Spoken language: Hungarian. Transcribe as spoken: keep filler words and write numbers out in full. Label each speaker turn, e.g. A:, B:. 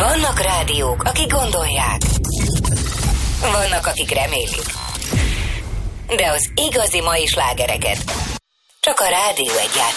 A: Vannak rádiók, akik gondolják. Vannak, akik remélik. De az igazi mai slágereket csak a Rádió Egy játszza.